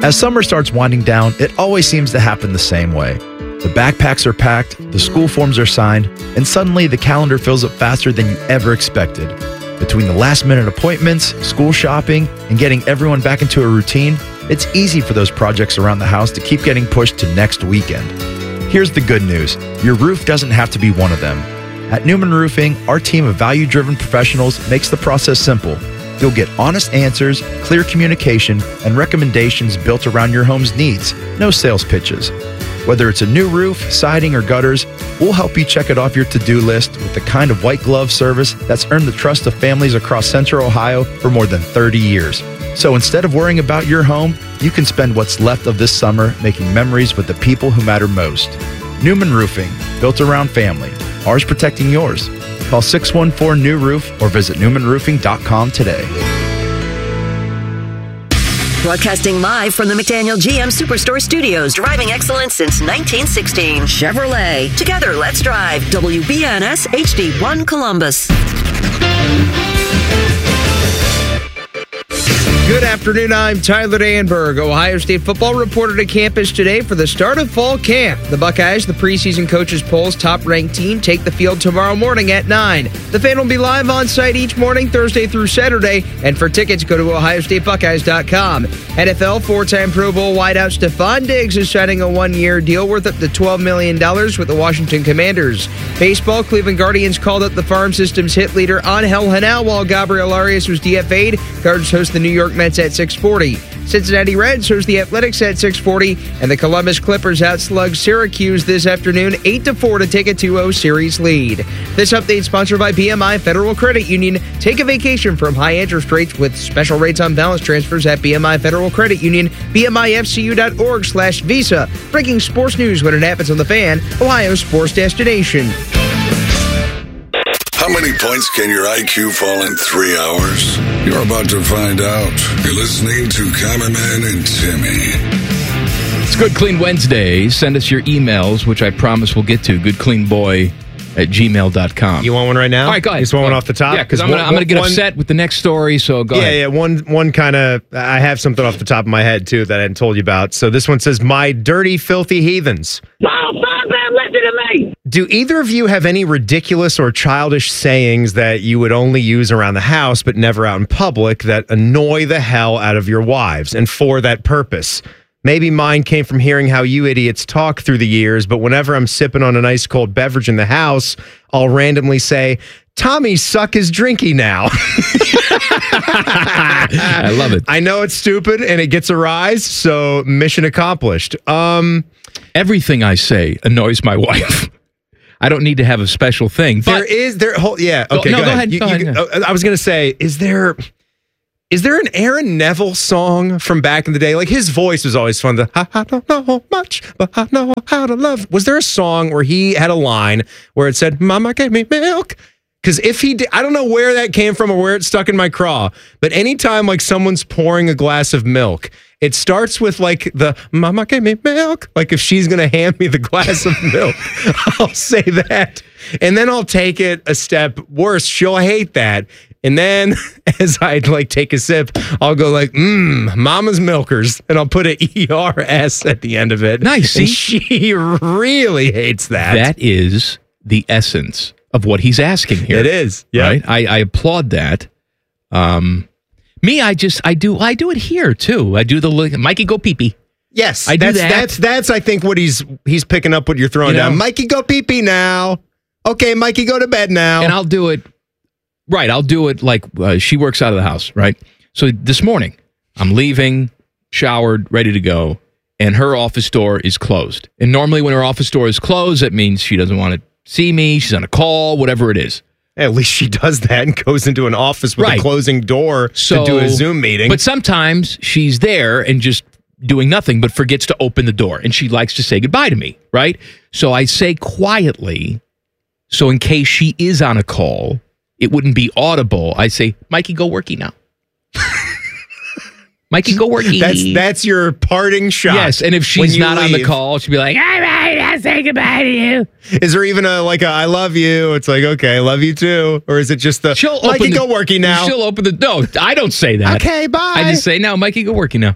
As summer starts winding down, it always seems to happen the same way. The backpacks are packed, the school forms are signed, and suddenly the calendar fills up faster than you ever expected. Between the last-minute appointments, school shopping, and getting everyone back into a routine, it's easy for those projects around the house to keep getting pushed to next weekend. Here's the good news. Your roof doesn't have to be one of them. At Newman Roofing, our team of value-driven professionals makes the process simple. You'll get honest answers, clear communication, and recommendations built around your home's needs. No sales pitches. Whether it's a new roof, siding, or gutters, we'll help you check it off your to-do list with the kind of white glove service that's earned the trust of families across Central Ohio for more than 30 years. So instead of worrying about your home, you can spend what's left of this summer making memories with the people who matter most. Newman Roofing, built around family. Ours protecting yours. Call 614-NEW-ROOF or visit newmanroofing.com today. Broadcasting live from the McDaniel GM Superstore Studios, driving excellence since 1916. Chevrolet. Together, let's drive. WBNS HD1 Columbus. Good afternoon, I'm Tyler Danberg. Ohio State football reported to campus today for the start of fall camp. The Buckeyes, the preseason coaches poll's top-ranked team, take the field tomorrow morning at 9. The Fan will be live on site each morning, Thursday through Saturday, and for tickets, go to ohiostatebuckeyes.com. NFL four-time Pro Bowl wideout Stephon Diggs is signing a one-year deal worth up to $12 million with the Washington Commanders. Baseball, Cleveland Guardians called up the farm system's hit leader Angel Hanal while Gabriel Arias was DFA'd. Guardians host the New York Mets at 6:40. Cincinnati Reds host the Athletics at 6:40, and the Columbus Clippers outslug Syracuse this afternoon 8-4 to take a 2-0 series lead. This update sponsored by BMI Federal Credit Union. Take a vacation from high interest rates with special rates on balance transfers at BMI Federal Credit Union, bmifcu.org/visa. Breaking sports news when it happens on The Fan, Ohio's sports destination. How many points can your IQ fall in 3 hours? You're about to find out. You're listening to Cameraman and Timmy. It's Good Clean Wednesday. Send us your emails, which I promise we'll get to. goodcleanboy@gmail.com. You want one right now? All right, go ahead. You just want one off the top? Yeah, because I'm going to get upset with the next story, so go ahead. Yeah, one kind of, I have something off the top of my head, too, that I hadn't told you about. So this one says, my dirty, filthy heathens. Listen to me. Do either of you have any ridiculous or childish sayings that you would only use around the house but never out in public that annoy the hell out of your wives? And for that purpose, maybe mine came from hearing how you idiots talk through the years, but whenever I'm sipping on an ice cold beverage in the house, I'll randomly say, Tommy suck his drinky now. I love it. I know it's stupid and it gets a rise, so mission accomplished. Everything I say annoys my wife. I don't need to have a special thing. But Okay, go ahead. I was going to say, is there an Aaron Neville song from back in the day? Like, his voice was always fun. I don't know much, but I know how to love. Was there a song where he had a line where it said, Mama gave me milk? Because if he did, I don't know where that came from or where it stuck in my craw, but anytime like someone's pouring a glass of milk, it starts with like the Mama gave me milk. Like if she's going to hand me the glass of milk, I'll say that. And then I'll take it a step worse. She'll hate that. And then as I like take a sip, I'll go like, Mama's Milkers. And I'll put an ERS at the end of it. Nice. And she really hates that. That is the essence of what he's asking here. It is. Yeah. Right? I applaud that. Me, I do it here too. I do the Mikey go pee-pee. Yes. I do that. That's I think what he's picking up what you're throwing down. Mikey go pee-pee now. Okay, Mikey go to bed now. And I'll do it like she works out of the house, right? So this morning, I'm leaving, showered, ready to go, and her office door is closed. And normally when her office door is closed, that means she doesn't want to see me, she's on a call, whatever it is. At least she does that and goes into an office with a closing door to do a Zoom meeting. But sometimes she's there and just doing nothing, but forgets to open the door. And she likes to say goodbye to me, right? So I say quietly, so in case she is on a call, it wouldn't be audible. I say, Mikey, go worky now. Mikey, go worky. That's your parting shot. Yes, and if she's not on the call, she'll be like, all right, I'll say goodbye to you. Is there even a I love you? It's like, okay, I love you too. Or is it just Mikey, go worky now? She'll open the, no, I don't say that. Okay, bye. I just say, no, Mikey, go worky now.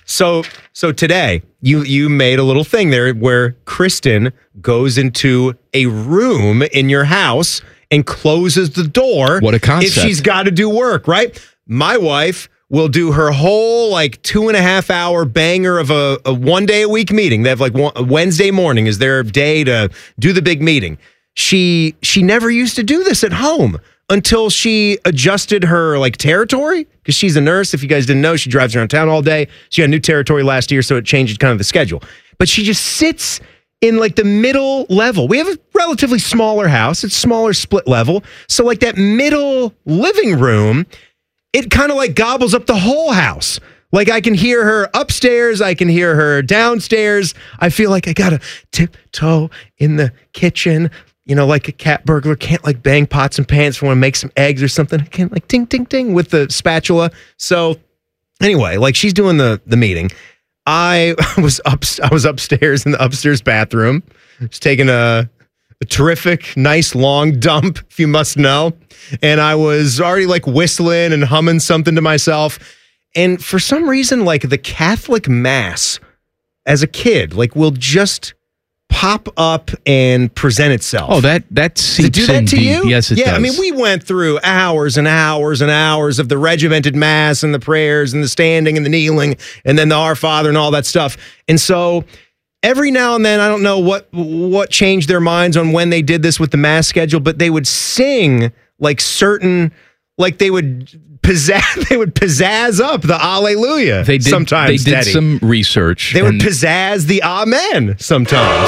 So today you made a little thing there where Kristen goes into a room in your house and closes the door. What a concept. If she's got to do work, right? My wife will do her whole 2.5 hour banger of a 1 day a week meeting. They have Wednesday morning is their day to do the big meeting. She never used to do this at home until she adjusted her territory, because she's a nurse. If you guys didn't know, she drives around town all day. She got new territory last year, so it changed kind of the schedule. But she just sits in the middle level. We have a relatively smaller house. It's smaller split level. So that middle living room, it kind of gobbles up the whole house. I can hear her upstairs. I can hear her downstairs. I feel like I got to tiptoe in the kitchen. Like a cat burglar can't bang pots and pans if I want to make some eggs or something. I can't ding, ding, ding with the spatula. So anyway, she's doing the meeting. I was upstairs in the upstairs bathroom, just taking a terrific, nice, long dump, if you must know. And I was already whistling and humming something to myself. And for some reason, the Catholic Mass as a kid, will just pop up and present itself. Oh, that seeps do that to you? Yes, it does. Yeah, I mean, we went through hours and hours and hours of the regimented Mass and the prayers and the standing and the kneeling and then the Our Father and all that stuff. And so every now and then, I don't know what changed their minds on when they did this with the Mass schedule, but they would sing certain, they would pizzazz up the Alleluia. They did, sometimes. They did some research. They would pizzazz the Amen sometimes.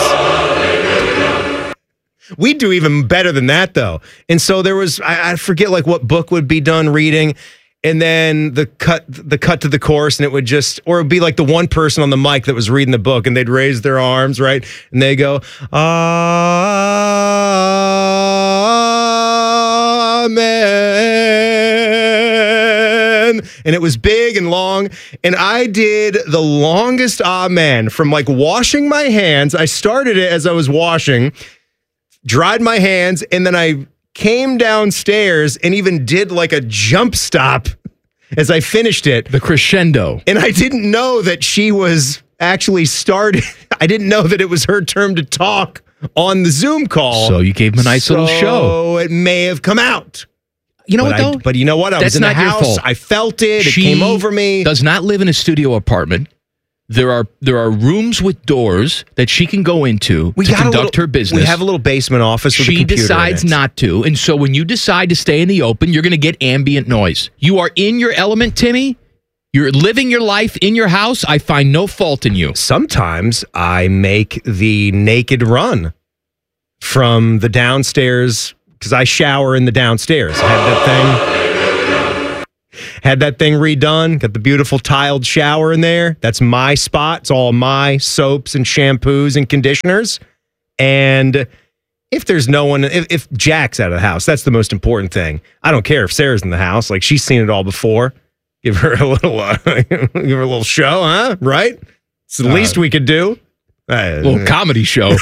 We do even better than that, though. And so there was, I forget what book would be done reading, and then the cut to the chorus, and it would just, or it would be the one person on the mic that was reading the book, and they'd raise their arms, right? And they go, Amen. And it was big and long. And I did the longest amen from washing my hands. I started it as I was washing, dried my hands, and then I came downstairs and even did a jump stop as I finished it. The crescendo. And I didn't know that she was actually started. I didn't know that it was her turn to talk on the Zoom call. So you gave him a nice little show. So it may have come out. You know what, though? But you know what? I was in the house. Your fault. I felt it. She came over me. Does not live in a studio apartment. There are rooms with doors that she can go into to conduct her business. We have a little basement office with a computer in it. She decides not to. And so when you decide to stay in the open, you're going to get ambient noise. You are in your element, Timmy. You're living your life in your house. I find no fault in you. Sometimes I make the naked run from the downstairs, because I shower in the downstairs. Had that thing redone. Got the beautiful tiled shower in there. That's my spot. It's all my soaps and shampoos and conditioners. And if there's no one, if Jack's out of the house, that's the most important thing. I don't care if Sarah's in the house. She's seen it all before. Give her a little show, huh? Right? It's the least we could do. A little comedy show.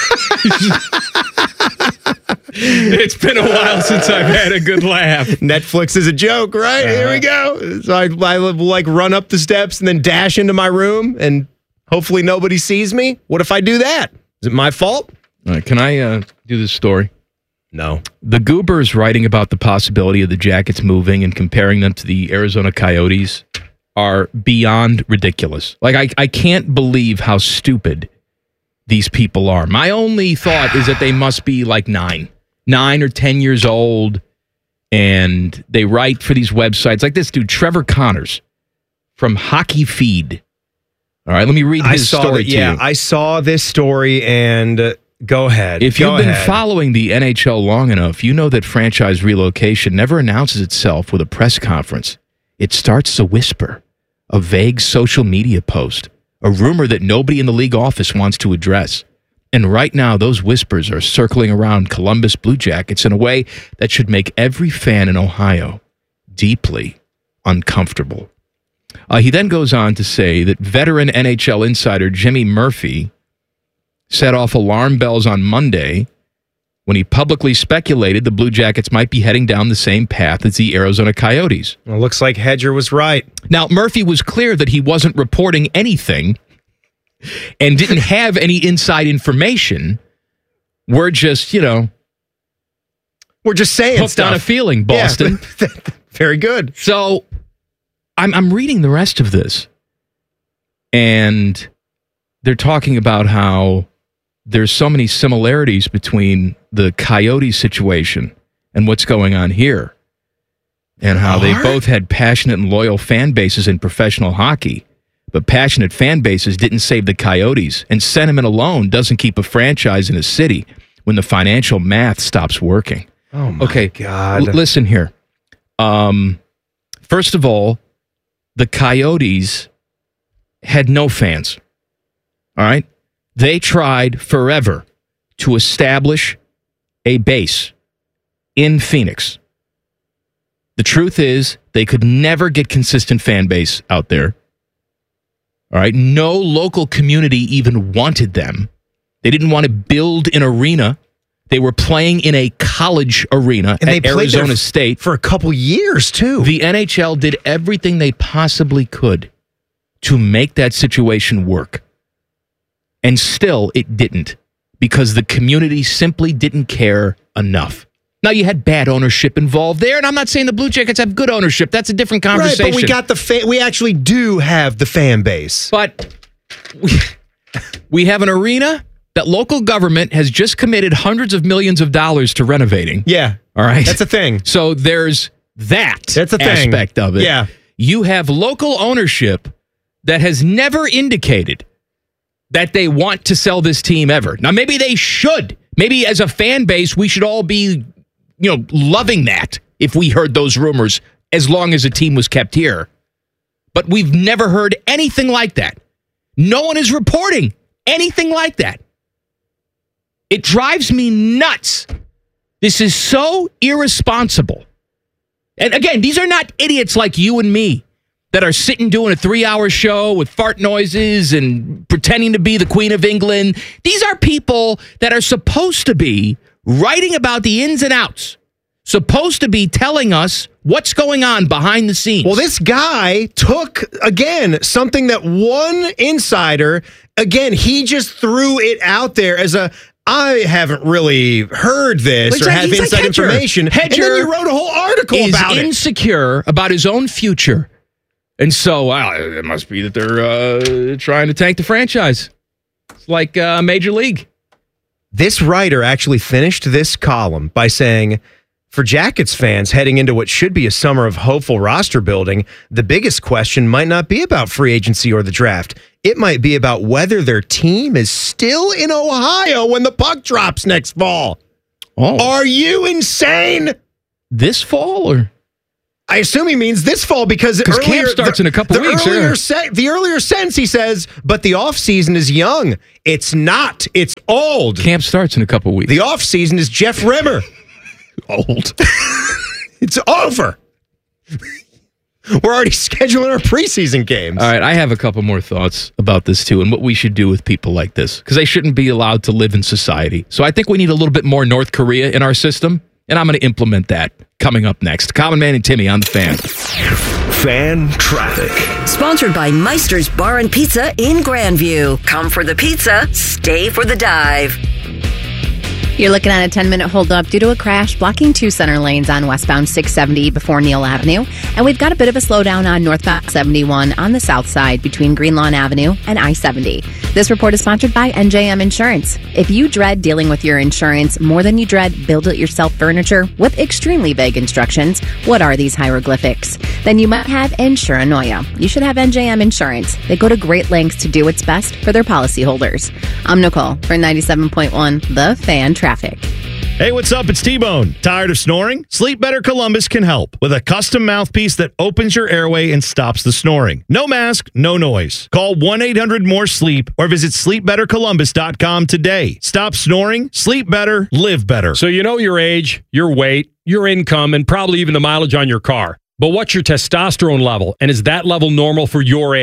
It's been a while since I've had a good laugh. Netflix is a joke, right? Here we go. So I run up the steps and then dash into my room, and hopefully nobody sees me. What if I do that? Is it my fault? All right, can I do this story? No. The Goobers writing about the possibility of the Jackets moving and comparing them to the Arizona Coyotes are beyond ridiculous. I can't believe how stupid these people are. My only thought is that they must be 9 or 10 years old, and they write for these websites like this dude, Trevor Connors from Hockey Feed. All right, let me read his story to you. Yeah, I saw this story, and go ahead. If you've been following the NHL long enough, you know that franchise relocation never announces itself with a press conference. It starts a whisper, a vague social media post, a rumor that nobody in the league office wants to address. And right now, those whispers are circling around Columbus Blue Jackets in a way that should make every fan in Ohio deeply uncomfortable. He then goes on to say that veteran NHL insider Jimmy Murphy set off alarm bells on Monday when he publicly speculated the Blue Jackets might be heading down the same path as the Arizona Coyotes. Well, it looks like Hedger was right. Now, Murphy was clear that he wasn't reporting anything and didn't have any inside information. We're just, we're just saying hooked stuff on a feeling, Boston. Yeah. Very good. So I'm reading the rest of this, and they're talking about how there's so many similarities between the Coyotes situation and what's going on here, and how they both had passionate and loyal fan bases in professional hockey, but passionate fan bases didn't save the Coyotes, and sentiment alone doesn't keep a franchise in a city when the financial math stops working. Oh, my God. Listen here. First of all, the Coyotes had no fans. All right? They tried forever to establish a base in Phoenix. The truth is, they could never get consistent fan base out there. All right? No local community even wanted them. They didn't want to build an arena. They were playing in a college arena at Arizona State for a couple years, too. The NHL did everything they possibly could to make that situation work. And still, it didn't, because the community simply didn't care enough. Now, you had bad ownership involved there, and I'm not saying the Blue Jackets have good ownership. That's a different conversation. Right, but we got we actually do have the fan base. But we have an arena that local government has just committed hundreds of millions of dollars to renovating. Yeah. All right? That's a thing. So there's that's a thing. Aspect of it. Yeah. You have local ownership that has never indicated that they want to sell this team ever. Now, maybe they should. Maybe as a fan base, we should all be, loving that if we heard those rumors, as long as a team was kept here. But we've never heard anything like that. No one is reporting anything like that. It drives me nuts. This is so irresponsible. And again, these are not idiots like you and me that are sitting doing a 3-hour show with fart noises and pretending to be the Queen of England. These are people that are supposed to be writing about the ins and outs, supposed to be telling us what's going on behind the scenes. Well, this guy took, again, something that one insider, again, he just threw it out there as I haven't really heard this or have inside information. And then you wrote a whole article about it. He's insecure about his own future. And so, it must be that they're trying to tank the franchise. It's like Major League. This writer actually finished this column by saying, for Jackets fans heading into what should be a summer of hopeful roster building, the biggest question might not be about free agency or the draft. It might be about whether their team is still in Ohio when the puck drops next fall. Oh. Are you insane? This fall, or? I assume he means this fall because camp starts in a couple weeks. The earlier sentence he says, but the off season is young. It's not. It's old. Camp starts in a couple weeks. The off season is Jeff Rimmer. Old. It's over. We're already scheduling our preseason games. All right, I have a couple more thoughts about this too, and what we should do with people like this, because they shouldn't be allowed to live in society. So I think we need a little bit more North Korea in our system. And I'm going to implement that coming up next. Common Man and Timmy on the Fan. Fan Traffic. Sponsored by Meister's Bar and Pizza in Grandview. Come for the pizza, stay for the dive. You're looking at a 10-minute holdup due to a crash blocking 2 center lanes on westbound 670 before Neal Avenue. And we've got a bit of a slowdown on northbound 71 on the south side between Greenlawn Avenue and I-70. This report is sponsored by NJM Insurance. If you dread dealing with your insurance more than you dread build-it-yourself furniture with extremely vague instructions, what are these hieroglyphics? Then you might have Insuranoia. You should have NJM Insurance. They go to great lengths to do what's best for their policyholders. I'm Nicole for 97.1 The Fan Traffic. Hey, what's up? It's T-Bone. Tired of snoring? Sleep Better Columbus can help with a custom mouthpiece that opens your airway and stops the snoring. No mask, no noise. Call 1-800-MORE-SLEEP or visit sleepbettercolumbus.com today. Stop snoring, sleep better, live better. So you know your age, your weight, your income, and probably even the mileage on your car. But what's your testosterone level? And is that level normal for your age?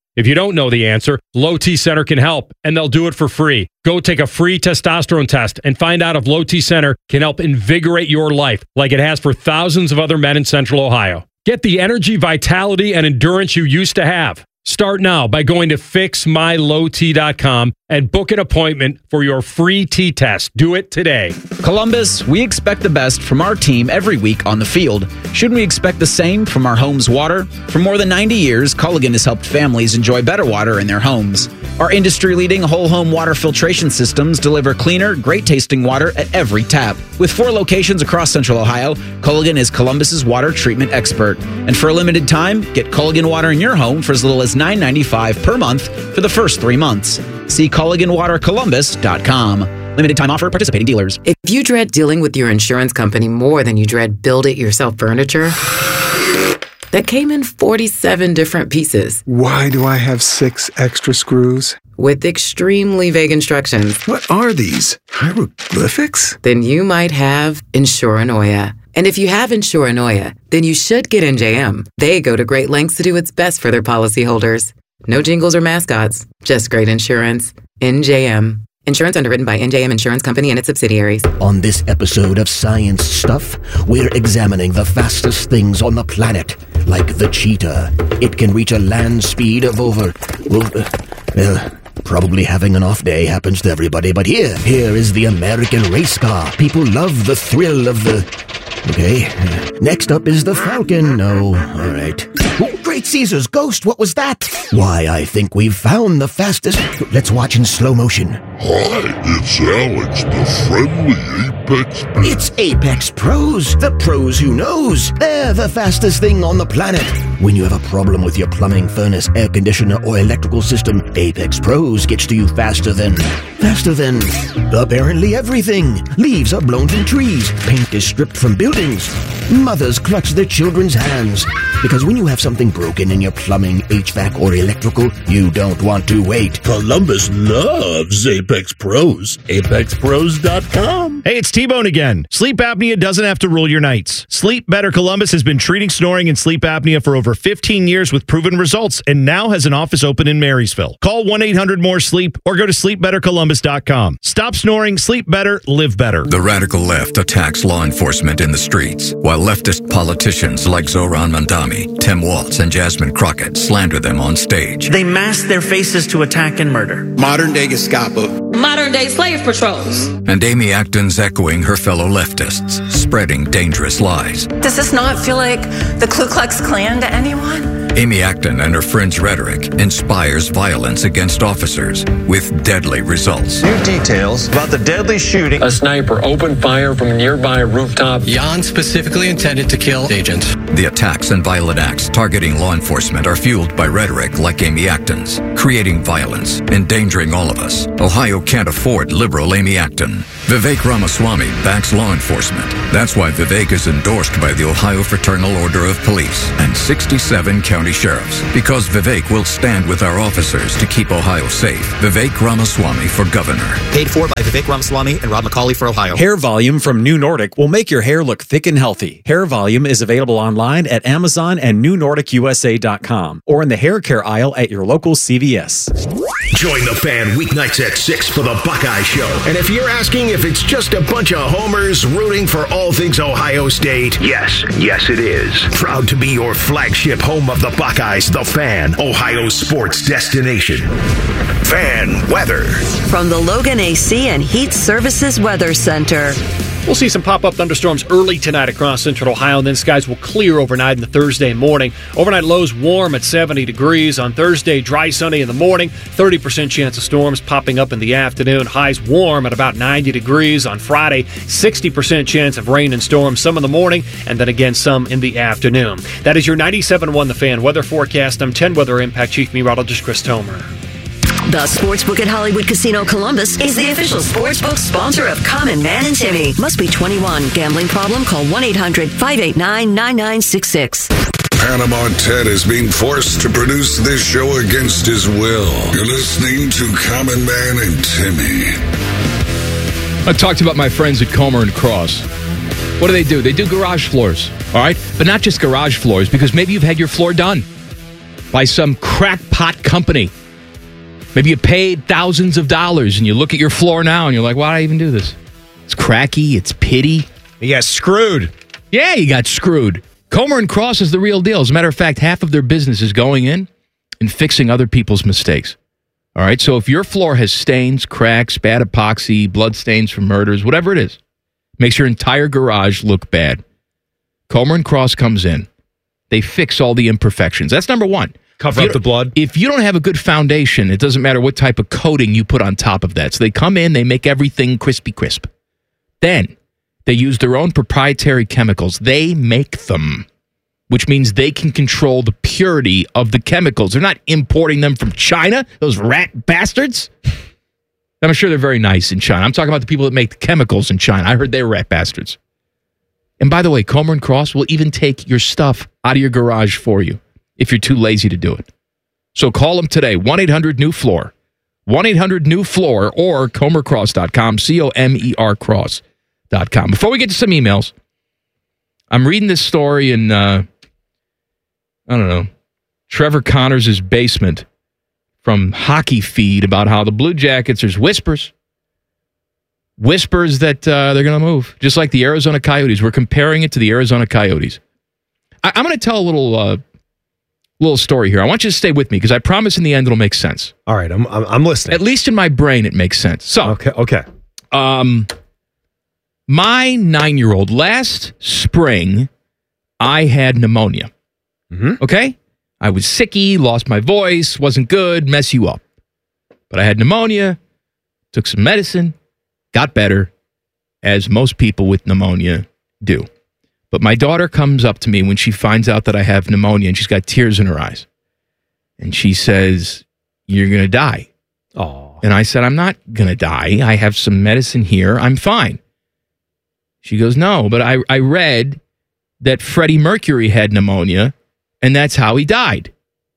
If you don't know the answer, Low T Center can help, and they'll do it for free. Go take a free testosterone test and find out if Low T Center can help invigorate your life like it has for thousands of other men in Central Ohio. Get the energy, vitality, and endurance you used to have. Start now by going to fixmylowt.com and book an appointment for your free T-test. Do it today. Columbus, we expect the best from our team every week on the field. Shouldn't we expect the same from our home's water? For more than 90 years, Culligan has helped families enjoy better water in their homes. Our industry-leading whole-home water filtration systems deliver cleaner, great-tasting water at every tap. With 4 locations across Central Ohio, Culligan is Columbus's water treatment expert. And for a limited time, get Culligan water in your home for as little as $9.95 per month for the first 3 months. See CulliganWaterColumbus.com. Limited time offer, participating dealers. If you dread dealing with your insurance company more than you dread build-it-yourself furniture that came in 47 different pieces. Why do I have 6 extra screws? With extremely vague instructions. What are these? Hieroglyphics? Then you might have Insuranoia. And if you have Insuranoia, then you should get NJM. They go to great lengths to do what's best for their policyholders. No jingles or mascots, just great insurance. NJM. Insurance underwritten by NJM Insurance Company and its subsidiaries. On this episode of Science Stuff, we're examining the fastest things on the planet, like the cheetah. It can reach a land speed of over... probably having an off day happens to everybody, but here is the American race car. People love the thrill of the... Okay. Next up is the Falcon. No, all right. Oh, Great Caesar's ghost, what was that? Why, I think we've found the fastest... Let's watch in slow motion. Hi, it's Alex, the friendly Apex Pro. It's Apex Pros, the pros who knows. They're the fastest thing on the planet. When you have a problem with your plumbing, furnace, air conditioner, or electrical system, Apex Pros gets to you faster than apparently everything. Leaves are blown from trees. Paint is stripped from buildings. Mothers clutch their children's hands. Because when you have something broken in your plumbing, HVAC, or electrical, you don't want to wait. Columbus loves Apex Pros. ApexPros.com. Hey, it's T-Bone again. Sleep apnea doesn't have to rule your nights. Sleep Better Columbus has been treating snoring and sleep apnea for over 15 years with proven results and now has an office open in Marysville. Call 1-800-MORE-SLEEP or go to sleepbettercolumbus.com. Stop snoring, sleep better, live better. The radical left attacks law enforcement in the streets, while leftist politicians like Zohran Mamdani, Tim Walz, and Jasmine Crockett slander them on stage. They mask their faces to attack and murder. Modern-day Gestapo. Modern-day slave patrols. And Amy Acton's echoing her fellow leftists, spreading dangerous lies. Does this not feel like the Ku Klux Klan to anyone? Amy Acton and her friends' rhetoric inspires violence against officers with deadly results. New details about the deadly shooting. A sniper opened fire from a nearby rooftop. Jan specifically intended to kill agents. The attacks and violent acts targeting law enforcement are fueled by rhetoric like Amy Acton's, creating violence, endangering all of us. Ohio can't afford liberal Amy Acton. Vivek Ramaswamy backs law enforcement. That's why Vivek is endorsed by the Ohio Fraternal Order of Police and 67 county sheriffs. Because Vivek will stand with our officers to keep Ohio safe. Vivek Ramaswamy for governor. Paid for by Vivek Ramaswamy and Rob McCauley for Ohio. Hair Volume from New Nordic will make your hair look thick and healthy. Hair Volume is available online at Amazon and NewNordicUSA.com or in the hair care aisle at your local CVS. Join the fan weeknights at 6 for the Buckeye Show. And if you're asking if it's just a bunch of homers rooting for all things Ohio State, yes it is. Proud to be your flagship home of the Buckeyes, the Fan, Ohio sports destination. Fan weather. From the Logan AC and Heat Services Weather Center. We'll see some pop-up thunderstorms early tonight across central Ohio, and then skies will clear overnight in the Thursday morning. Overnight lows warm at 70 degrees. On Thursday, dry, sunny in the morning. 30% chance of storms popping up in the afternoon. Highs warm at about 90 degrees. On Friday, 60% chance of rain and storms, some in the morning, and then again some in the afternoon. That is your 97.1 The Fan weather forecast. I'm 10 Weather Impact Chief Meteorologist Chris Tomer. The Sportsbook at Hollywood Casino Columbus is the official sportsbook sponsor of Common Man and Timmy. Must be 21. Gambling problem? Call 1-800-589-9966. Panama Ted is being forced to produce this show against his will. You're listening to Common Man and Timmy. I talked about my friends at Comer and Cross. What do? They do garage floors, all right? But not just garage floors, because maybe you've had your floor done. by some crackpot company. Maybe you paid thousands of dollars and you look at your floor now and you're like, why did I even do this? It's cracky. It's pitty. You got screwed. Yeah, you got screwed. Comer and Cross is the real deal. As a matter of fact, half of their business is going in and fixing other people's mistakes. All right, so if your floor has stains, cracks, bad epoxy, blood stains from murders, whatever it is, makes your entire garage look bad, Comer and Cross comes in. They fix all the imperfections. That's number one. Cover up the blood. If you don't have a good foundation, it doesn't matter what type of coating you put on top of that. So they come in, they make everything crispy crisp. Then they use their own proprietary chemicals. They make them, which means they can control the purity of the chemicals. They're not importing them from China, those rat bastards. I'm sure they're very nice in China. I'm talking about the people that make the chemicals in China. I heard they're rat bastards. And by the way, Comer and Cross will even take your stuff out of your garage for you if you're too lazy to do it. So call them today, 1-800-NEW-FLOOR. 1-800-NEW-FLOOR or comercross.com, C-O-M-E-R cross.com. Before we get to some emails, I'm reading this story in, I don't know, Trevor Connors' basement from Hockey Feed about how the Blue Jackets, there's whispers that they're going to move, just like the Arizona Coyotes. We're comparing it to the Arizona Coyotes. I'm going to tell a little story here. I want you to stay with me because I promise in the end it'll make sense. All right, I'm listening. At least in my brain it makes sense. So, okay. My 9-year-old, last spring, I had pneumonia. Mm-hmm. Okay? I was sicky, lost my voice, wasn't good, mess you up. But I had pneumonia, took some medicine, got better, as most people with pneumonia do. But my daughter comes up to me when she finds out that I have pneumonia, and she's got tears in her eyes. And she says, "You're going to die." Oh. And I said, "I'm not going to die. I have some medicine here. I'm fine." She goes, "No, but I read that Freddie Mercury had pneumonia, and that's how he died."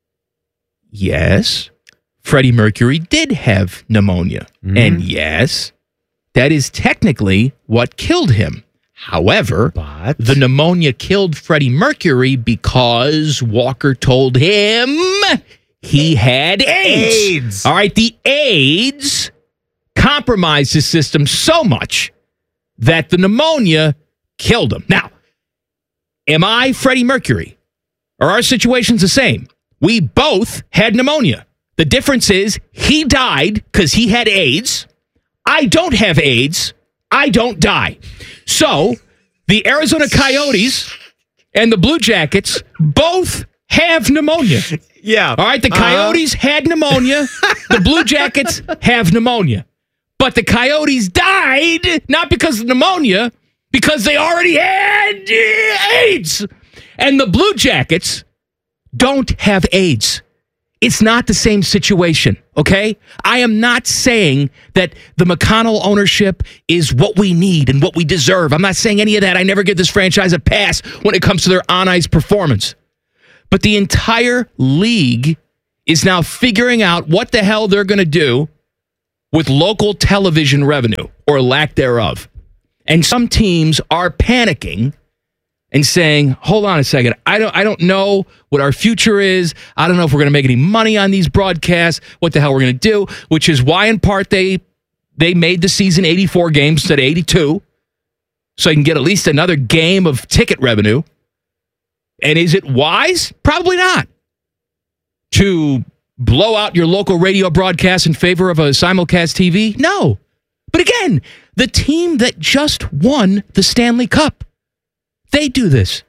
Yes, Freddie Mercury did have pneumonia. Mm-hmm. And yes, that is technically what killed him. However, the pneumonia killed Freddie Mercury because Walker told him he had AIDS. All right, the AIDS compromised his system so much that the pneumonia killed him. Now, am I Freddie Mercury? Are our situations the same? We both had pneumonia. The difference is he died because he had AIDS. I don't have AIDS. I don't die. So, the Arizona Coyotes and the Blue Jackets both have pneumonia. Yeah. All right, the Coyotes had pneumonia. The Blue Jackets have pneumonia. But the Coyotes died, not because of pneumonia, because they already had AIDS. And the Blue Jackets don't have AIDS. It's not the same situation, okay? I am not saying that the McConnell ownership is what we need and what we deserve. I'm not saying any of that. I never give this franchise a pass when it comes to their on-ice performance. But the entire league is now figuring out what the hell they're going to do with local television revenue or lack thereof. And some teams are panicking and saying, hold on a second, I don't know what our future is. I don't know if we're going to make any money on these broadcasts, what the hell we're going to do, which is why in part they made the season 84 games instead of 82, so you can get at least another game of ticket revenue. And is it wise? Probably not. To blow out your local radio broadcast in favor of a simulcast TV? No. But again, the team that just won the Stanley Cup, they do this.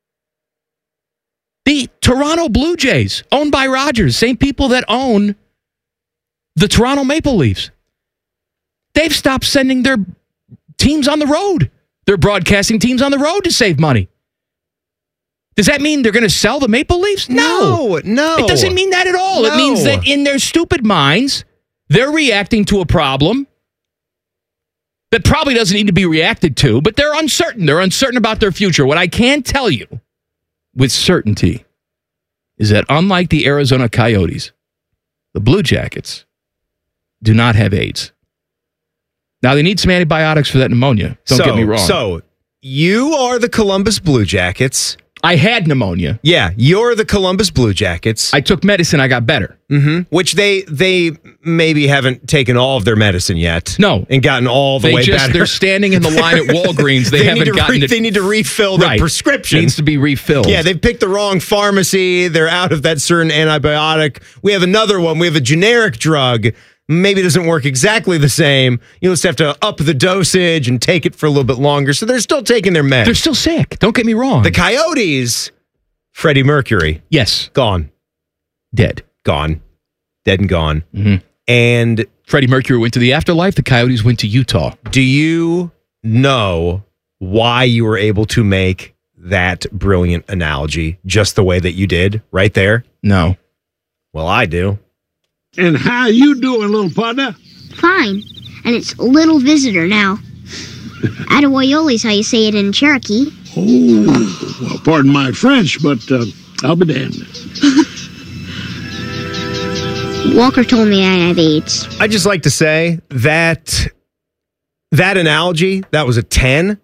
The Toronto Blue Jays, owned by Rogers, same people that own the Toronto Maple Leafs. They've stopped sending their teams on the road, their broadcasting teams on the road to save money. Does that mean they're going to sell the Maple Leafs? No. It doesn't mean that at all. No. It means that in their stupid minds, they're reacting to a problem that probably doesn't need to be reacted to, but they're uncertain. They're uncertain about their future. What I can tell you with certainty is that unlike the Arizona Coyotes, the Blue Jackets do not have AIDS. Now, they need some antibiotics for that pneumonia. Don't get me wrong. So, you are the Columbus Blue Jackets. I had pneumonia. Yeah, you're the Columbus Blue Jackets. I took medicine. I got better. Mm-hmm. Which they maybe haven't taken all of their medicine yet. No. And gotten all the way better. They're standing in the line at Walgreens. They haven't gotten it. They need to refill their prescription. It needs to be refilled. Yeah, they've picked the wrong pharmacy. They're out of that certain antibiotic. We have another one. We have a generic drug. Maybe it doesn't work exactly the same. You just have to up the dosage and take it for a little bit longer. So they're still taking their meds. They're still sick. Don't get me wrong. The Coyotes, Freddie Mercury. Yes. Gone. Dead. Gone. Dead and gone. Mm-hmm. And Freddie Mercury went to the afterlife. The Coyotes went to Utah. Do you know why you were able to make that brilliant analogy just the way that you did right there? No. Well, I do. And how you doing, little partner? Fine. And it's little visitor now. Attaboyoli's how you say it in Cherokee. Oh, well, pardon my French, but I'll be damned. Walker told me I have AIDS. I just like to say that analogy, that was a 10.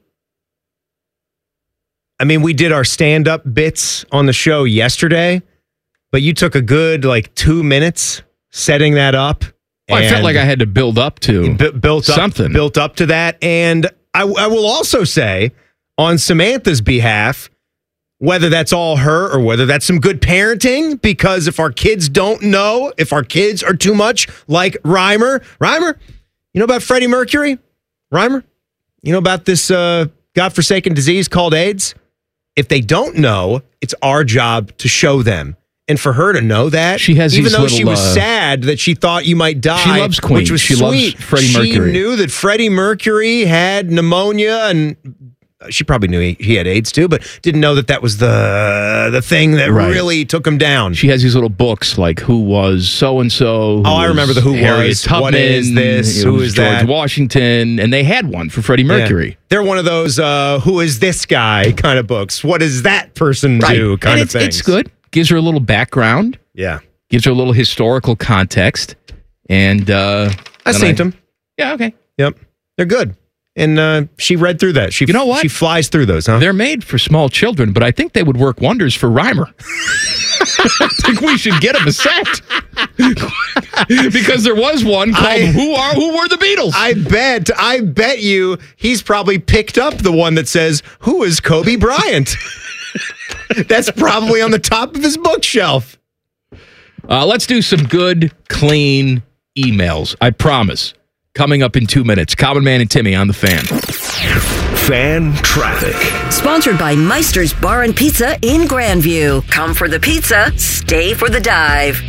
I mean, we did our stand-up bits on the show yesterday, but you took a good 2 minutes setting that up. Well, I felt like I had to build up to something. Built up to that. And I will also say, on Samantha's behalf, whether that's all her or whether that's some good parenting, because if our kids don't know, if our kids are too much like Reimer, you know about Freddie Mercury? Reimer? You know about this godforsaken disease called AIDS? If they don't know, it's our job to show them. And for her to know that, she has even though she was sad that she thought you might die, she loves Queen. Which was she sweet. Loves Freddie Mercury. She knew that Freddie Mercury had pneumonia, and she probably knew he had AIDS too, but didn't know that was the thing that really took him down. She has these little books like Who Was So-and-so. I remember the Who Harriet Was. Tubman, what is this? Who is George that? Washington. And they had one for Freddie Mercury. Yeah. They're one of those who is this guy kind of books. What does that person do kind of things. It's good. Gives her a little background. Yeah. Gives her a little historical context. And I seen them. Yeah, okay. Yep. They're good. And she read through that. You know what? She flies through those, huh? They're made for small children, but I think they would work wonders for Reimer. I think we should get him a set. Because there was one called Who Were the Beatles? I bet you he's probably picked up the one that says, Who is Kobe Bryant? That's probably on the top of his bookshelf. Let's do some good, clean emails. I promise. Coming up in 2 minutes. Common Man and Timmy on the Fan. Fan Traffic. Sponsored by Meister's Bar and Pizza in Grandview. Come for the pizza, stay for the dive.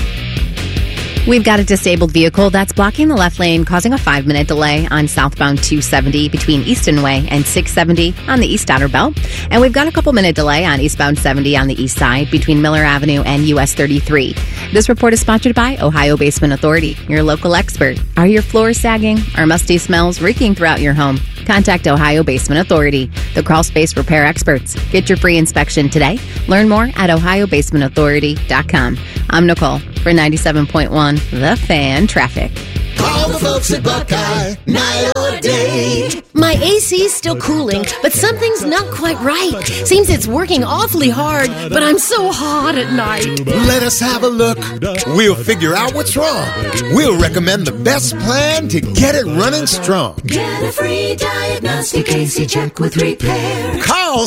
We've got a disabled vehicle that's blocking the left lane, causing a 5-minute delay on southbound 270 between Easton Way and 670 on the East Outer Belt. And we've got a couple-minute delay on eastbound 70 on the east side between Miller Avenue and US 33. This report is sponsored by Ohio Basement Authority, your local expert. Are your floors sagging? Are musty smells reeking throughout your home? Contact Ohio Basement Authority, the crawl space repair experts. Get your free inspection today. Learn more at ohiobasementauthority.com. I'm Nicole for 97.1 The Fan Traffic. Call the folks at Buckeye, night or day. My AC's still cooling, but something's not quite right. Seems it's working awfully hard, but I'm so hot at night. Let us have a look. We'll figure out what's wrong. We'll recommend the best plan to get it running strong. Get a free diagnostic AC check with repair. Call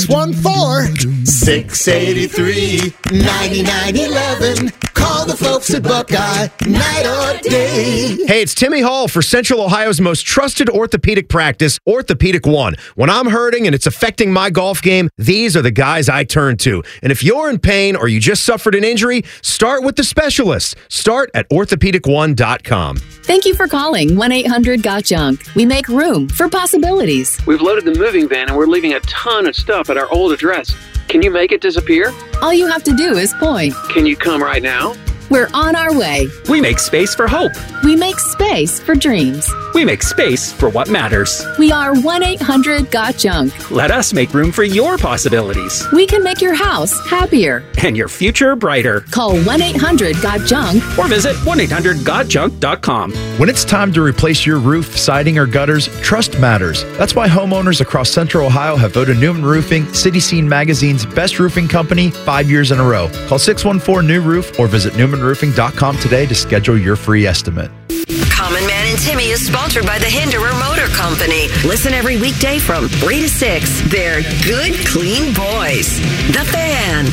614-683-9911. Call the folks at Buckeye, night or day. Hey, it's Timmy Hall for Central Ohio's most trusted orthopedic practice, Orthopedic One. When I'm hurting and it's affecting my golf game, these are the guys I turn to. And if you're in pain or you just suffered an injury, start with the specialists. Start at orthopedic1.com. Thank you for calling 1-800-GOT-JUNK. We make room for possibilities. We've loaded the moving van and we're leaving a ton of stuff at our old address. Can you make it disappear? All you have to do is point. Can you come right now? We're on our way. We make space for hope. We make space for dreams. We make space for what matters. We are 1-800-GOT-JUNK. Let us make room for your possibilities. We can make your house happier. And your future brighter. Call 1-800-GOT-JUNK. Or visit 1-800-GOT-JUNK.com. When it's time to replace your roof, siding, or gutters, trust matters. That's why homeowners across Central Ohio have voted Newman Roofing City Scene Magazine's best roofing company 5 years in a row. Call 614-NEW-ROOF or visit NewmanRoofing.com today to schedule your free estimate. Common Man and Timmy is sponsored by the Hinderer Motor Company. Listen every weekday from 3 to 6. They're good, clean boys. The Fan.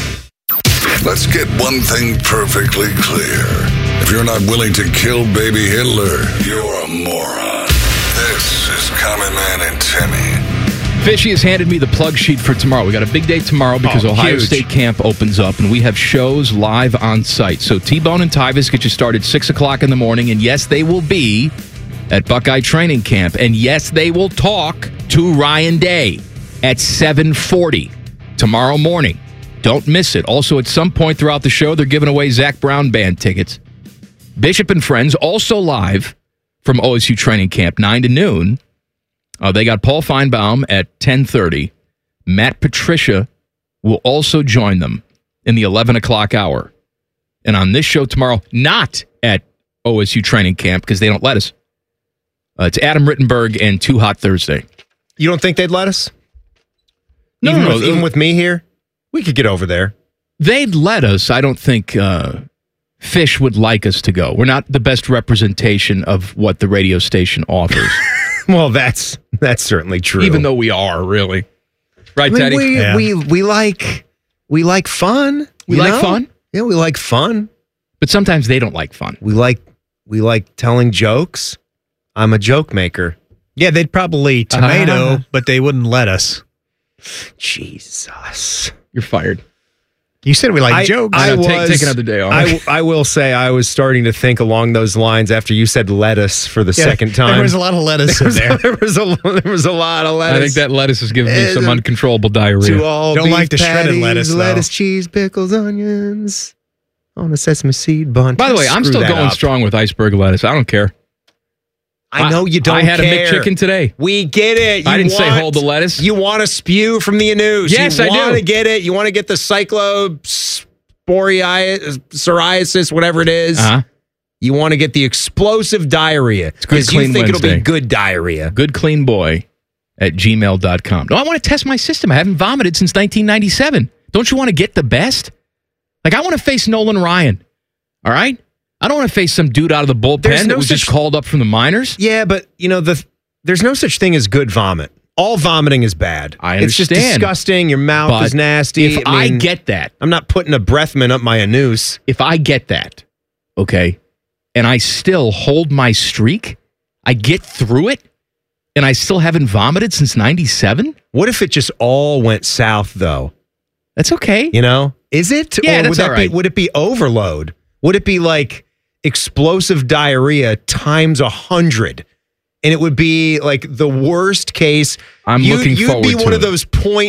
Let's get one thing perfectly clear. If you're not willing to kill baby Hitler, you're a moron. This is Common Man and Timmy. Fishy has handed me the plug sheet for tomorrow. We got a big day tomorrow because Ohio huge. State camp opens up, and we have shows live on site. So T-Bone and Tyvis get you started 6 o'clock in the morning, and yes, they will be at Buckeye Training Camp, and yes, they will talk to Ryan Day at 7:40 tomorrow morning. Don't miss it. Also, at some point throughout the show, they're giving away Zach Brown Band tickets. Bishop and Friends also live from OSU Training Camp, 9 to noon. They got Paul Feinbaum at 10:30. Matt Patricia will also join them in the 11 o'clock hour. And on this show tomorrow, not at OSU Training Camp because they don't let us, it's Adam Rittenberg and Too Hot Thursday. You don't think they'd let us? No, Even with me here? We could get over there. They'd let us. I don't think Fish would like us to go. We're not the best representation of what the radio station offers. Well, that's certainly true. Even though we are, really. Right, Teddy? We like fun. We like fun? Yeah, we like fun. But sometimes they don't like fun. We like telling jokes. I'm a joke maker. Yeah, they'd probably tomato, but they wouldn't let us. Jesus. You're fired. You said we like jokes. Take another day off. I will say I was starting to think along those lines after you said lettuce for the second time. There was a lot of lettuce in there. There was a lot of lettuce. I think that lettuce is giving me some uncontrollable diarrhea. Don't like the shredded lettuce, lettuce, cheese, pickles, onions on a sesame seed bun. By the way, I'm still going strong with iceberg lettuce. I don't care. I know you don't care. I had a McChicken today. We get it. I didn't say hold the lettuce. You want to spew from the anus. Yes, I do. You want to get it. You want to get the cyclosporiasis, whatever it is. You want to get the explosive diarrhea. Because you think it'll be good diarrhea. Good clean boy at gmail.com. No, I want to test my system. I haven't vomited since 1997. Don't you want to get the best? Like, I want to face Nolan Ryan. All right? I don't want to face some dude out of the bullpen that was just called up from the minors. Yeah, but there's no such thing as good vomit. All vomiting is bad. I understand. It's just disgusting. Your mouth is nasty. If I get that. I'm not putting a breath mint up my anus. If I get that, okay, and I still hold my streak, I get through it, and I still haven't vomited since 97? What if it just all went south, though? That's okay. Is it? Yeah, or that's all right. Would it be overload? Would it be like explosive diarrhea times 100? And it would be like the worst case. Looking forward to You'd be one of those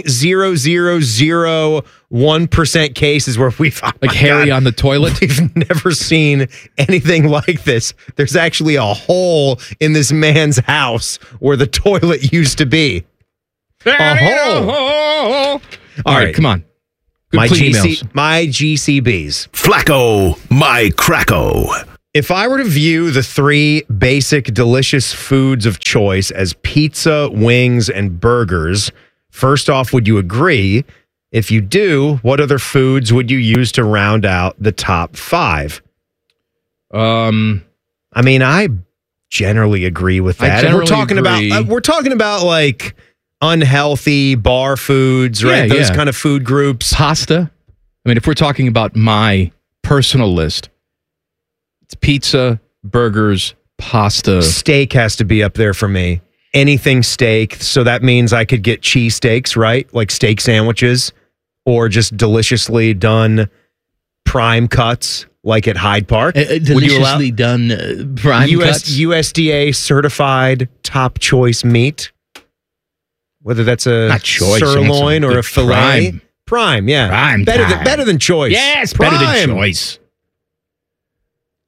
0.0001% cases where Harry on the toilet. We've never seen anything like this. There's actually a hole in this man's house where the toilet used to be. A hole. All right, come on. My GCBs. Flacco, my Cracko. If I were to view the three basic delicious foods of choice as pizza, wings, and burgers, first off, would you agree? If you do, what other foods would you use to round out the top five? I generally agree with that. And we're talking about like unhealthy bar foods, right? Those kind of food groups. Pasta. I mean, if we're talking about my personal list, it's pizza, burgers, pasta. Steak has to be up there for me. Anything steak. So that means I could get cheesesteaks, right? Like steak sandwiches, or just deliciously done prime cuts, like at Hyde Park. Deliciously done prime cuts? USDA certified top choice meat. Whether that's a sirloin or a filet. Prime, yeah. Prime. Better than choice. Yes, Prime. better than choice.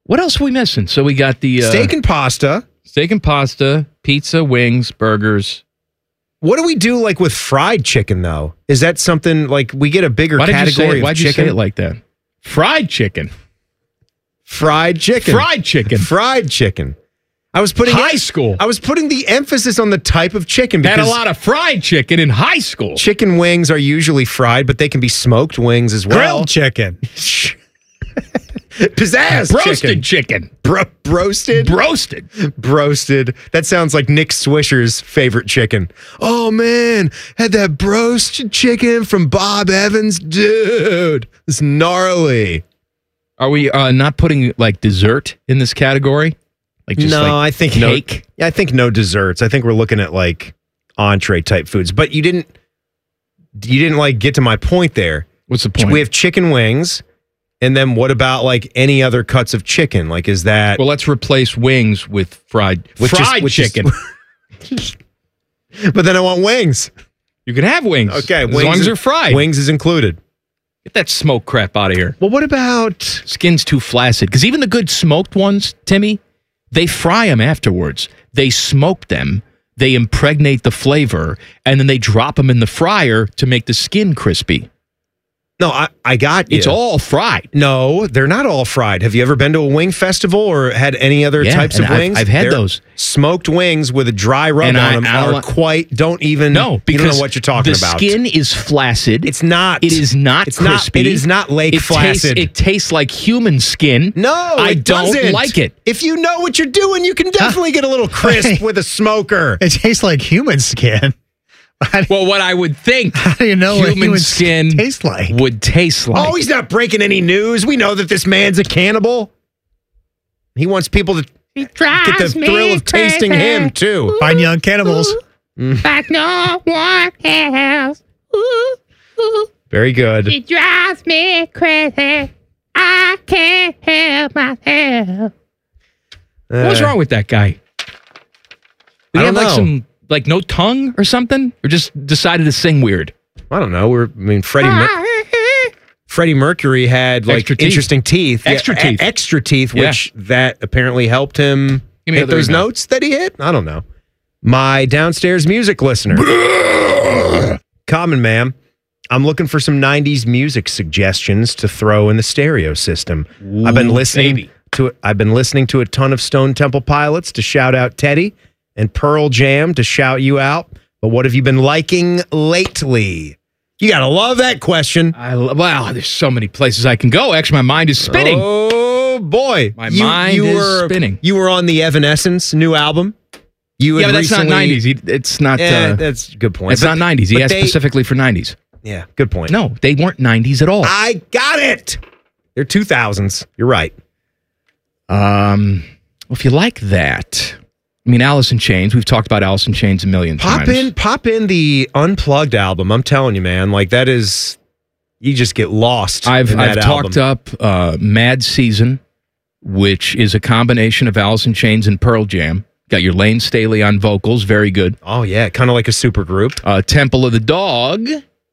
What else are we missing? So we got the steak and pasta, pizza, wings, burgers. What do we do like with fried chicken though? Is that something like we get a bigger category of Why'd chicken? you say it like that? Fried chicken. Fried chicken. Fried chicken. Fried chicken. I was putting high school. I was putting the emphasis on the type of chicken because had a lot of fried chicken in high school. Chicken wings are usually fried, but they can be smoked wings as well. Grilled chicken. Pizzazz Broasted chicken. Broasted? Broasted. That sounds like Nick Swisher's favorite chicken. Oh, man. Had that broasted chicken from Bob Evans. Dude, it's gnarly. Are we not putting like dessert in this category? Like just I think cake? I think no desserts. I think we're looking at like entree type foods. But you didn't like get to my point there. What's the point? We have chicken wings. And then what about like any other cuts of chicken? Like, is that... Well, let's replace wings with fried chicken. But then I want wings. You can have wings. Okay. As long as they're fried. Wings is included. Get that smoke crap out of here. Well, what about... Skin's too flaccid. Because even the good smoked ones, Timmy, they fry them afterwards. They smoke them. They impregnate the flavor. And then they drop them in the fryer to make the skin crispy. No, I got you. It's all fried. No, they're not all fried. Have you ever been to a wing festival or had any other types of wings? I've had those. Smoked wings with a dry rub on them are don't even... No, because you don't know what you're talking about. The skin is flaccid. It's not. It is not crispy. It is not Lake Flaccid. It tastes like human skin. No, I don't like it. If you know what you're doing, you can definitely get a little crisp with a smoker. It tastes like human skin. Well, what I would think how do you know human skin would taste like. Oh, he's not breaking any news. We know that this man's a cannibal. He wants people to get the thrill of tasting him, too. Fine young cannibals. Like no one else. Very good. It drives me crazy. I can't help myself. What's wrong with that guy? Did he I have don't know. like no tongue or something? Or just decided to sing weird? I don't know. Freddie Mercury had like interesting teeth. Extra teeth, which that apparently helped him hit those notes that he hit. I don't know. My downstairs music listener. Common man. I'm looking for some 90s music suggestions to throw in the stereo system. Ooh, I've been listening to a ton of Stone Temple Pilots to shout out Teddy and Pearl Jam to shout you out. But what have you been liking lately? You got to love that question. Wow, there's so many places I can go. Actually, my mind is spinning. Oh, boy. My mind is spinning. You were on the Evanescence new album. But that's not 90s. It's not... that's a good point. It's not 90s. He asked specifically for 90s. Yeah, good point. No, they weren't 90s at all. I got it. They're 2000s. You're right. Well, if you like that... I mean, Alice in Chains. We've talked about Alice in Chains a million times. Pop in the Unplugged album. I'm telling you, man. Like, that is... You just get lost. I've talked up Mad Season, which is a combination of Alice in Chains and Pearl Jam. Got your Lane Staley on vocals. Very good. Oh, yeah. Kind of like a super group. Temple of the Dog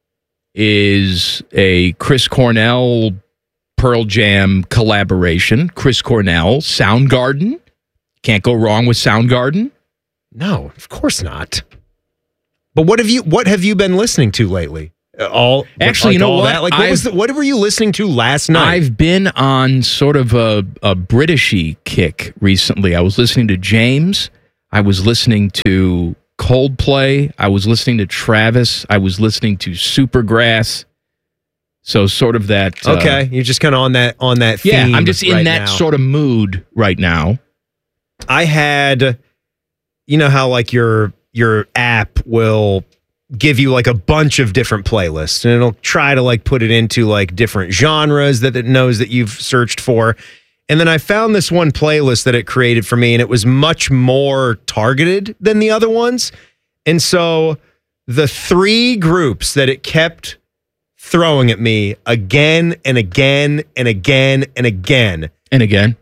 is a Chris Cornell Pearl Jam collaboration. Chris Cornell, Soundgarden. Can't go wrong with Soundgarden. No, of course not. But what have you been listening to lately? What? Like, what were you listening to last night? I've been on sort of a Britishy kick recently. I was listening to James. I was listening to Coldplay. I was listening to Travis. I was listening to Supergrass. So sort of that. Okay, you're just kind of on that theme. Yeah, I'm just in that sort of mood right now. I had, you know how like your app will give you like a bunch of different playlists and it'll try to like put it into like different genres that it knows that you've searched for. And then I found this one playlist that it created for me and it was much more targeted than the other ones. And so the three groups that it kept throwing at me again and again and again and again. And again.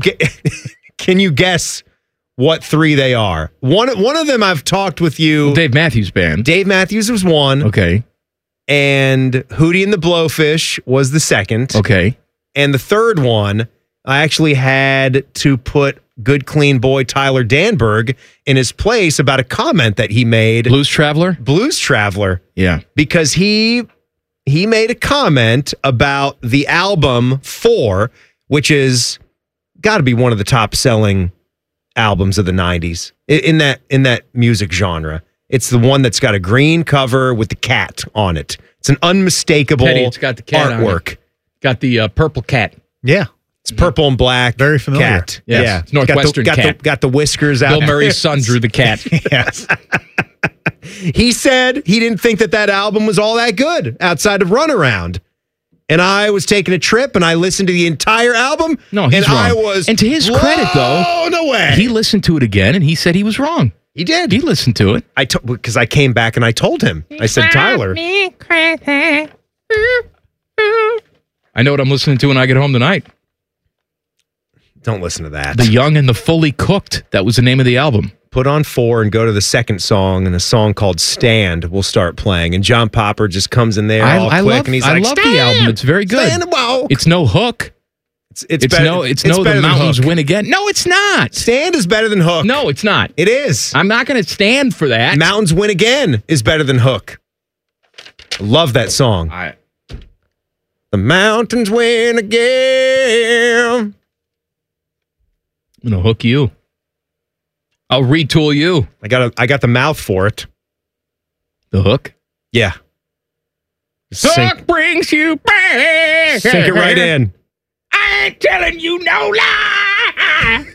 Can you guess what three they are? One of them I've talked with you. Dave Matthews Band. Dave Matthews was one. Okay. And Hootie and the Blowfish was the second. Okay. And the third one I actually had to put good, clean boy Tyler Danberg in his place about a comment that he made. Blues Traveler? Blues Traveler. Yeah. Because he made a comment about the album 4, which is got to be one of the top-selling albums of the 90s in that music genre. It's the one that's got a green cover with the cat on it. It's an unmistakable It's got the cat artwork. On it. Got the purple cat. Yeah. It's purple and black. Very familiar. Cat. Yes. Yeah. It's Northwestern cat. Got the whiskers out. Bill Murray's son drew the cat. Yes. He said he didn't think that album was all that good outside of Runaround. And I was taking a trip and I listened to the entire album. No, he's wrong. I was and to his credit, though, blown away. He listened to it again and he said he was wrong. He did. He listened to it. Because I came back and I told him. I said, Tyler. Me crazy. I know what I'm listening to when I get home tonight. Don't listen to that. The Young and the Fully Cooked. That was the name of the album. Put on 4 and go to the second song, and a song called Stand will start playing. And John Popper just comes in there all quick, and he's like, I love the album. It's very good. Stand, wow. It's no Hook. It's better, the mountains win again. No, it's not. Stand is better than Hook. No, it's not. It is. I'm not going to stand for that. Mountains win again is better than Hook. I love that song. The mountains win again. I'm going to hook you. I'll retool you. I got the mouth for it. The hook? Yeah. Hook brings you back. Sink it right in. I ain't telling you no lie.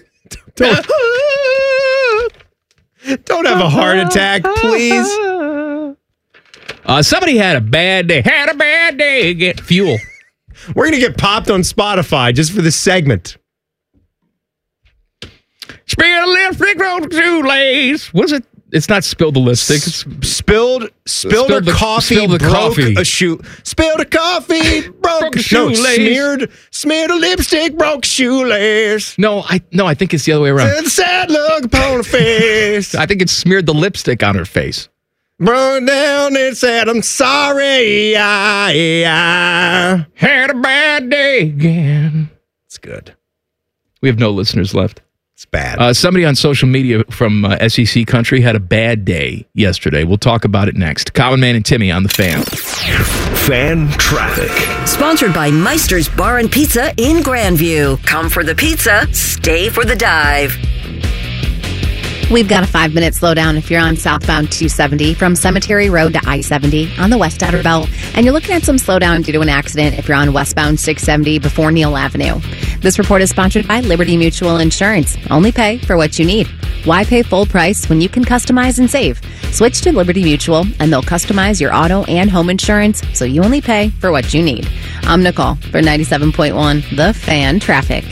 Don't have a heart attack, please. Somebody had a bad day. Had a bad day. Get fuel. We're going to get popped on Spotify just for this segment. Spill the lipstick, roll the shoelace. Was it? It's not spill the lipstick. It's spilled the coffee, spilled the broke coffee. a shoe. Spilled the coffee, broke a shoelace. Smeared a lipstick, broke a shoelace. No, I think it's the other way around. And sad look upon her face. I think it smeared the lipstick on her face. Burned down and said, I'm sorry. I had a bad day again. It's good. We have no listeners left. It's bad. Somebody on social media from SEC Country had a bad day yesterday. We'll talk about it next. Common Man and Timmy on the Fan. Fan traffic. Sponsored by Meister's Bar and Pizza in Grandview. Come for the pizza, stay for the dive. We've got a 5-minute slowdown if you're on southbound 270 from Cemetery Road to I-70 on the West Outer Belt. And you're looking at some slowdown due to an accident if you're on westbound 670 before Neal Avenue. This report is sponsored by Liberty Mutual Insurance. Only pay for what you need. Why pay full price when you can customize and save? Switch to Liberty Mutual and they'll customize your auto and home insurance so you only pay for what you need. I'm Nicole for 97.1 The Fan Traffic.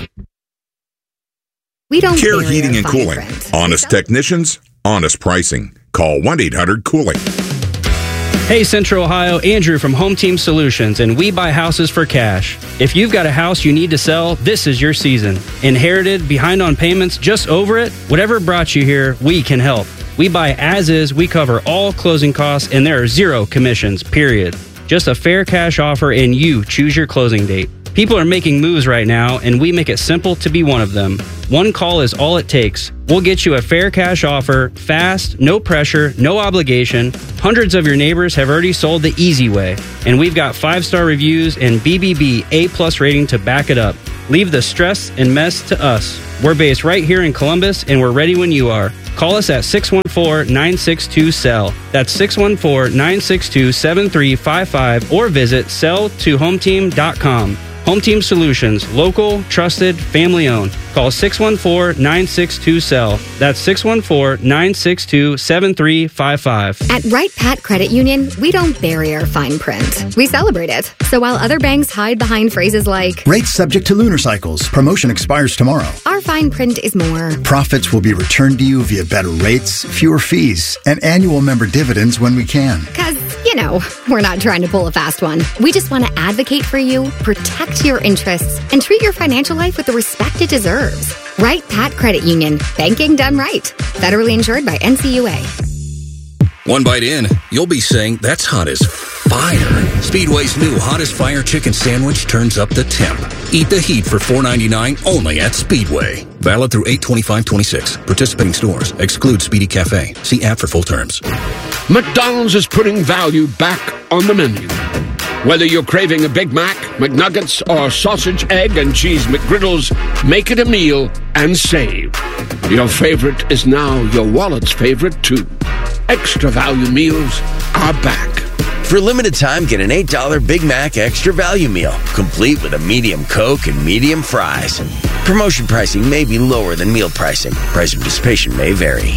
We don't Care bury Heating our and fine Cooling. friends. Honest technicians, honest pricing. Call 1-800-COOLING. Hey, Central Ohio, Andrew from Home Team Solutions, and we buy houses for cash. If you've got a house you need to sell, this is your season. Inherited, behind on payments, just over it, whatever brought you here, we can help. We buy as is, we cover all closing costs, and there are 0 commissions, period. Just a fair cash offer, and you choose your closing date. People are making moves right now, and we make it simple to be one of them. One call is all it takes. We'll get you a fair cash offer, fast, no pressure, no obligation. Hundreds of your neighbors have already sold the easy way, and we've got 5-star reviews and BBB A+ rating to back it up. Leave the stress and mess to us. We're based right here in Columbus, and we're ready when you are. Call us at 614-962-SELL. That's 614-962-7355, or visit selltohometeam.com. Home Team Solutions, local, trusted, family-owned. Call 614-962-SELL. That's 614-962-7355. At Wright Pat Credit Union, we don't bury our fine print. We celebrate it. So while other banks hide behind phrases like, rates subject to lunar cycles. Promotion expires tomorrow. our fine print is more. Profits will be returned to you via better rates, fewer fees, and annual member dividends when we can. Because, you know, we're not trying to pull a fast one. We just want to advocate for you, protect your interests, and treat your financial life with the respect it deserves. Wright Pat Credit Union. Banking done right. Federally insured by NCUA. One bite in, you'll be saying, that's hot as fire. Speedway's new hottest fire chicken sandwich turns up the temp. Eat the heat for $4.99 only at Speedway. Valid through 8/25/26. Participating stores. Exclude Speedy Cafe. See app for full terms. McDonald's is putting value back on the menu. Whether you're craving a Big Mac, McNuggets, or sausage, egg, and cheese McGriddles, make it a meal and save. Your favorite is now your wallet's favorite, too. Extra value meals are back. For a limited time, get an $8 Big Mac Extra Value Meal, complete with a medium Coke and medium fries. Promotion pricing may be lower than meal pricing. Price and participation may vary.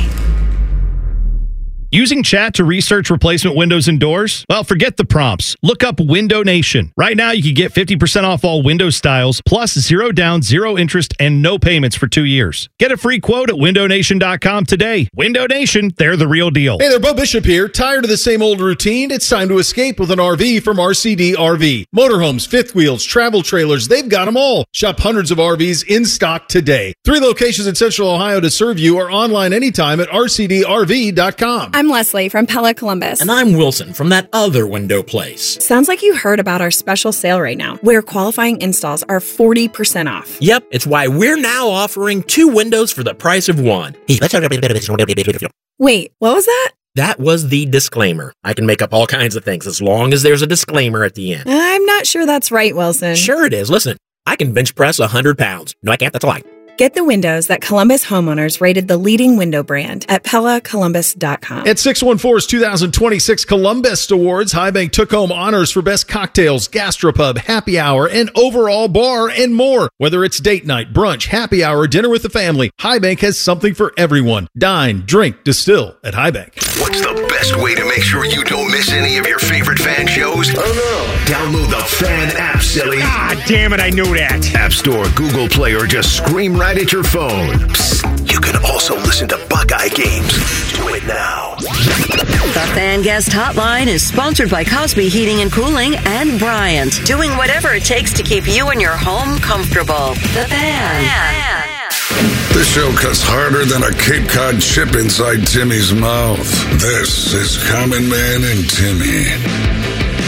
Using chat to research replacement windows and doors? Well, forget the prompts. Look up Window Nation. Right now, you can get 50% off all window styles, plus 0 down, 0 interest, and no payments for 2 years. Get a free quote at windownation.com today. Window Nation, they're the real deal. Hey there, Bo Bishop here. Tired of the same old routine? It's time to escape with an RV from RCD RV. Motorhomes, fifth wheels, travel trailers, they've got them all. Shop hundreds of RVs in stock today. 3 locations in Central Ohio to serve you, or online anytime at rcdrv.com. I'm Leslie from Pella Columbus. And I'm Wilson from that other window place. Sounds like you heard about our special sale right now, where qualifying installs are 40% off. Yep, it's why we're now offering 2 windows for the price of 1. Wait, what was that? That was the disclaimer. I can make up all kinds of things as long as there's a disclaimer at the end. I'm not sure that's right, Wilson. Sure it is. Listen, I can bench press 100 pounds. No, I can't. That's a lie. Get the windows that Columbus homeowners rated the leading window brand at PellaColumbus.com. At 614's 2026 Columbus Awards, High Bank took home honors for best cocktails, gastropub, happy hour, and overall bar and more. Whether it's date night, brunch, happy hour, dinner with the family, High Bank has something for everyone. Dine, drink, distill at High Bank. What's the best way to make sure you don't miss any of your favorite fan shows? Oh no. Download the Fan app, silly. Ah, damn it, I knew that. App Store, Google Play, or just scream right at your phone. Psst, you can also listen to Buckeye games. Do it now. The Fan Guest Hotline is sponsored by Cosby Heating and Cooling and Bryant, doing whatever it takes to keep you and your home comfortable. The Fan. This show cuts harder than a Cape Cod chip inside Timmy's mouth. This is Common Man and Timmy.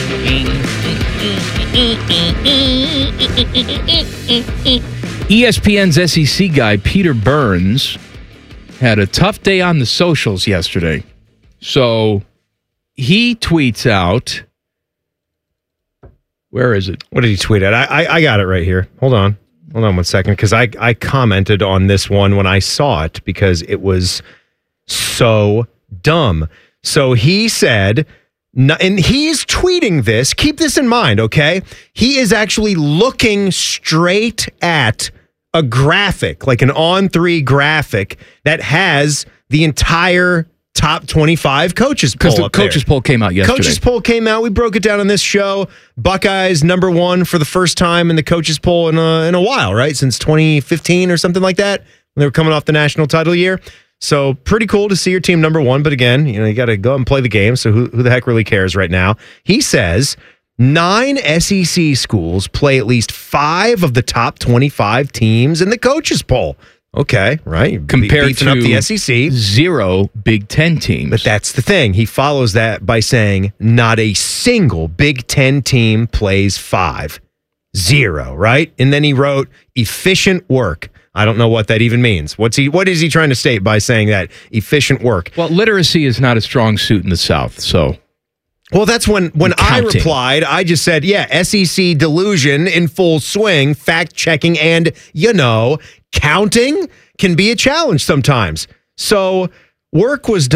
ESPN's SEC guy, Peter Burns, had a tough day on the socials yesterday. So he tweets out, where is it? What did he tweet out? I got it right here. Hold on 1 second, because I commented on this one when I saw it because it was so dumb. So he said, and he's tweeting this, keep this in mind, okay? He is actually looking straight at a graphic, like an on-3 graphic that has the entire top 25 coaches poll. Because the coaches poll came out yesterday. Coaches poll came out. We broke it down on this show. Buckeyes #1 for the first time in the coaches poll in a while, right? Since 2015 or something like that, when they were coming off the national title year. So pretty cool to see your team #1. But again, you got to go and play the game. So who the heck really cares right now? He says 9 SEC schools play at least 5 of the top 25 teams in the coaches poll. Okay, right. Compared to up the SEC. 0 Big Ten teams. But that's the thing. He follows that by saying not a single Big Ten team plays 5. 0, right? And then he wrote efficient work. I don't know what that even means. What is he trying to state by saying that? Efficient work. Well, literacy is not a strong suit in the South, so... Well, that's when I replied, I just said, yeah, SEC delusion in full swing, fact-checking, and, counting can be a challenge sometimes. So work was done.